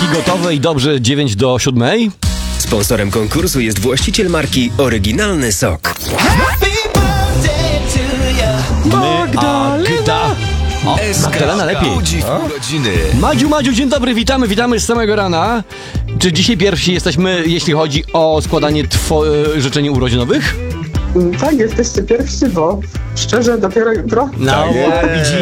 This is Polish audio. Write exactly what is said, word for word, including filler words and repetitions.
gotowe i dobrze dziewięć do siódmej. Sponsorem konkursu jest właściciel marki Oryginalny Sok. Magdalena! O, Magdalena lepiej. Madziu, Madziu, dzień dobry, witamy, witamy z samego rana. Czy dzisiaj pierwsi jesteśmy, jeśli chodzi o składanie two- życzeń urodzinowych? Tak, jesteście pierwsi, bo szczerze dopiero jutro. No, widzisz.